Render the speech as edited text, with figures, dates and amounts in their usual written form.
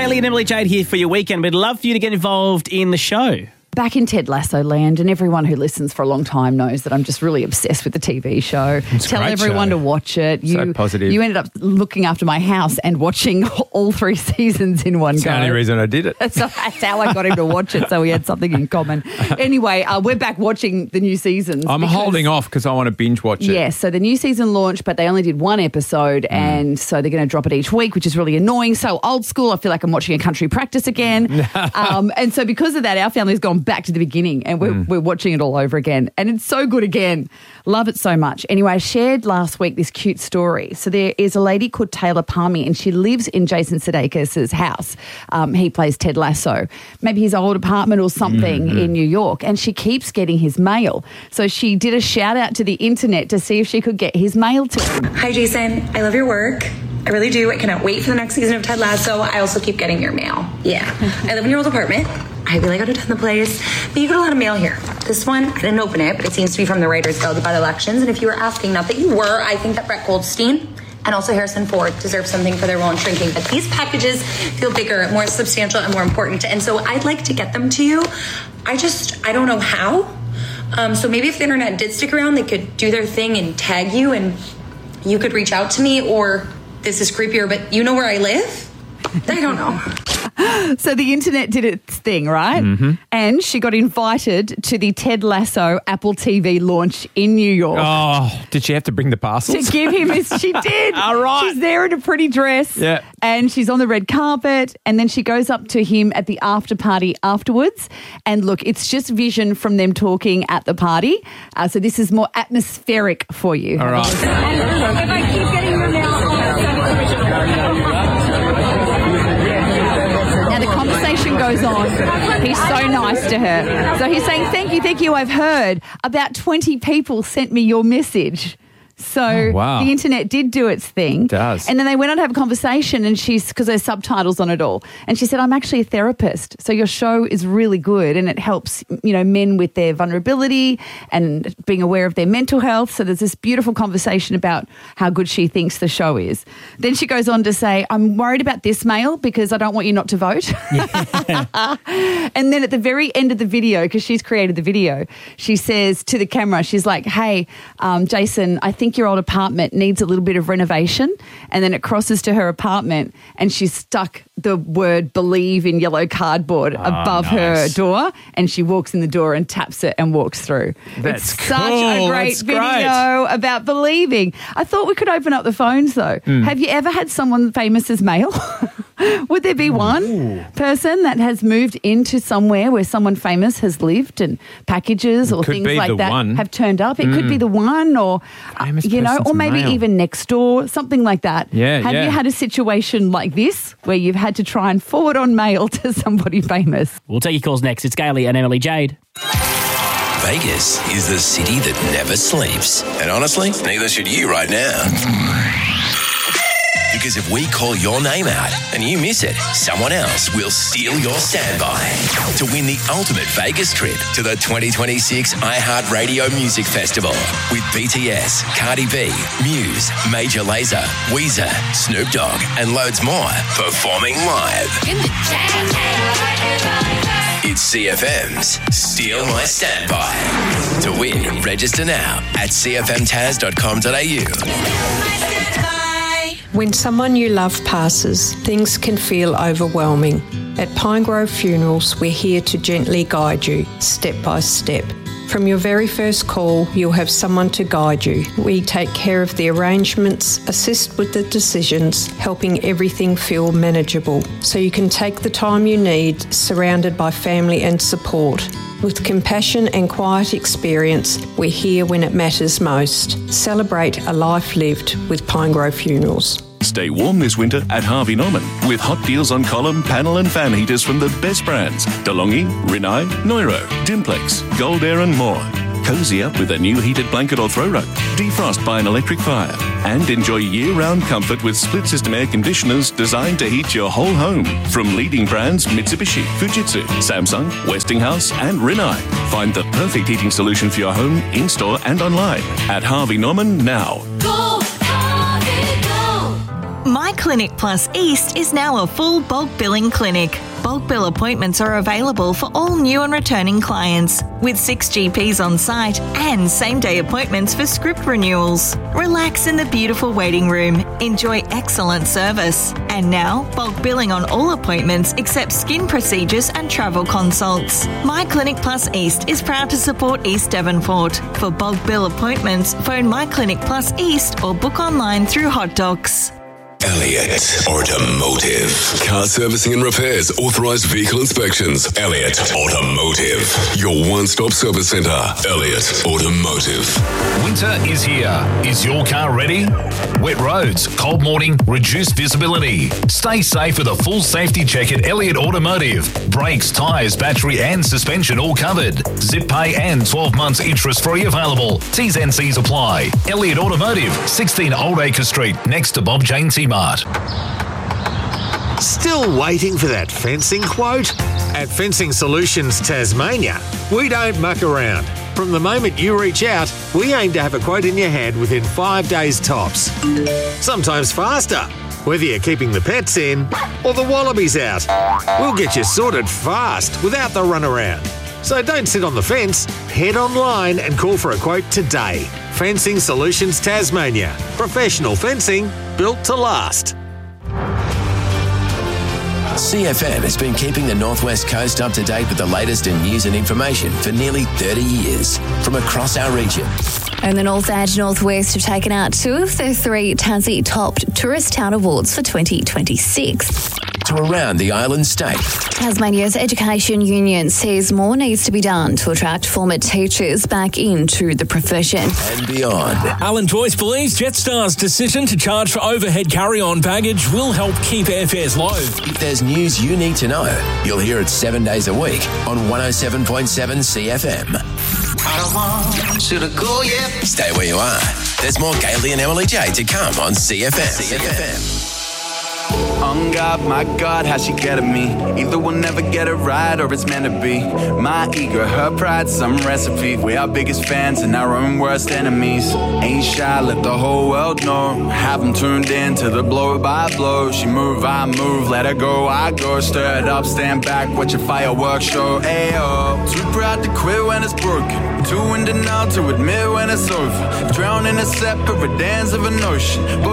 Kaylee and Emily Jade here for your weekend. We'd love for you to get involved in the show. Back in Ted Lasso land, and everyone who listens for a long time knows that I'm just really obsessed with the TV show. Tell everyone to watch it. So positive. You ended up looking after my house and watching all 3 seasons in one go. That's the only reason I did it. So that's how I got him to watch it, so we had something in common. Anyway, we're back watching the new seasons. I'm holding off because I want to binge watch it. Yes, so the new season launched, but they only did 1 episode, and so they're going to drop it each week, which is really annoying. So old school, I feel like I'm watching a country practice again. And so because of that, our family's gone back to the beginning, and we're watching it all over again. And it's so good again. Love it so much. Anyway, I shared last week this cute story. So there is a lady called Taylor Palmy, and she lives in Jason Sudeikis' house. He plays Ted Lasso. Maybe his old apartment or something in New York. And she keeps getting his mail. So she did a shout out to the internet to see if she could get his mail to him. Hi, Jason. I love your work. I really do. I cannot wait for the next season of Ted Lasso. I also keep getting your mail. Yeah. I live in your old apartment. I really got to attend the place. But you got a lot of mail here. This one, I didn't open it, but it seems to be from the Writers Guild about elections. And if you were asking, not that you were, I think that Brett Goldstein and also Harrison Ford deserve something for their role in Shrinking. But these packages feel bigger, more substantial, and more important. And so I'd like to get them to you. I don't know how. So maybe if the internet did stick around, they could do their thing and tag you, and you could reach out to me. Or this is creepier, but you know where I live? I don't know. So the internet did its thing, right? And she got invited to the Ted Lasso Apple TV launch in New York. Oh, did she have to bring the parcels? To give him his, she did. All right. She's there in a pretty dress. Yeah. And she's on the red carpet, and then she goes up to him at the after party afterwards. And look, it's just vision from them talking at the party. So this is more atmospheric for you. All right. If I keep getting your mail, Now the conversation goes on. He's so nice to her. So he's saying, thank you, I've heard. About 20 people sent me your message. So wow. The internet did do its thing. It does. And then they went on to have a conversation, and because there's subtitles on it all. And she said, I'm actually a therapist. So your show is really good, and it helps, men with their vulnerability and being aware of their mental health. So there's this beautiful conversation about how good she thinks the show is. Then she goes on to say, I'm worried about this mail because I don't want you not to vote. And then at the very end of the video, because she's created the video, she says to the camera, she's like, hey, Jason, I think your old apartment needs a little bit of renovation. And then it crosses to her apartment, and she's stuck the word believe in yellow cardboard above her door, and she walks in the door and taps it and walks through. That's it's such a great video about believing. I thought we could open up the phones though. Have you ever had someone famous as mail? Would there be one person that has moved into somewhere where someone famous has lived, and packages or things like that have turned up? It could be the one, or or maybe even next door, something like that. Have you had a situation like this where you've had to try and forward on mail to somebody famous? We'll take your calls next. It's Kaylee and Emily Jade. Vegas is the city that never sleeps. And honestly, neither should you right now. Because if we call your name out and you miss it, someone else will steal your standby to win the ultimate Vegas trip to the 2026 iHeartRadio Music Festival with BTS, Cardi B, Muse, Major Lazer, Weezer, Snoop Dogg, and loads more performing live. It's CFM's Steal My Standby. To win, register now at cfmtaz.com.au. When someone you love passes, things can feel overwhelming. At Pinegrove Funerals, we're here to gently guide you, step by step. From your very first call, you'll have someone to guide you. We take care of the arrangements, assist with the decisions, helping everything feel manageable, so you can take the time you need, surrounded by family and support. With compassion and quiet experience, we're here when it matters most. Celebrate a life lived with Pinegrove Funerals. Stay warm this winter at Harvey Norman with hot deals on column, panel and fan heaters from the best brands: DeLonghi, Rinnai, Neuro, Dimplex, Gold Air and more. Cozy up with a new heated blanket or throw rug. Defrost by an electric fire. And enjoy year-round comfort with split-system air conditioners designed to heat your whole home. From leading brands Mitsubishi, Fujitsu, Samsung, Westinghouse and Rinnai. Find the perfect heating solution for your home in-store and online at Harvey Norman now. Go, Harvey, go! My Clinic Plus East is now a full bulk billing clinic. Bulk bill appointments are available for all new and returning clients, with 6 GPs on site and same-day appointments for script renewals. Relax in the beautiful waiting room. Enjoy excellent service. And now, bulk billing on all appointments except skin procedures and travel consults. My Clinic Plus East is proud to support East Devonport. For bulk bill appointments, phone My Clinic Plus East or book online through Hot Docs. Elliott Automotive. Car servicing and repairs, authorised vehicle inspections. Elliott Automotive. Your one-stop service centre. Elliott Automotive. Winter is here. Is your car ready? Wet roads, cold morning, reduced visibility. Stay safe with a full safety check at Elliott Automotive. Brakes, tyres, battery and suspension all covered. Zip pay and 12 months interest free available. T's and C's apply. Elliott Automotive, 16 Old Acre Street, next to Bob Jane T-Mart. Still waiting for that fencing quote? At Fencing Solutions Tasmania, we don't muck around. From the moment you reach out, we aim to have a quote in your hand within 5 days tops. Sometimes faster, whether you're keeping the pets in or the wallabies out. We'll get you sorted fast without the runaround. So don't sit on the fence, head online and call for a quote today. Fencing Solutions Tasmania. Professional fencing built to last. CFM has been keeping the Northwest Coast up to date with the latest in news and information for nearly 30 years from across our region. And the North and Northwest have taken out 2 of the 3 Tassie Topped Tourist Town Awards for 2026. To around the island state. Tasmania's Education Union says more needs to be done to attract former teachers back into the profession. And beyond. Alan Joyce believes Jetstar's decision to charge for overhead carry-on baggage will help keep airfares low. If there's news you need to know, you'll hear it 7 days a week on 107.7 CFM. I don't want you to go yet. Stay where you are. There's more Gailey and Emily J to come on CFM. On God, my God, how she get at me. Either we'll never get it right or it's meant to be. My ego, her pride, some recipe. We are biggest fans and our own worst enemies. Ain't shy, let the whole world know. Have them tuned in to the blow by blow. She move, I move, let her go, I go. Stir it up, stand back, watch a fireworks show. Ayo, too proud to quit when it's broken. Too in denial to admit when it's over. Drown in a separate dance of an ocean.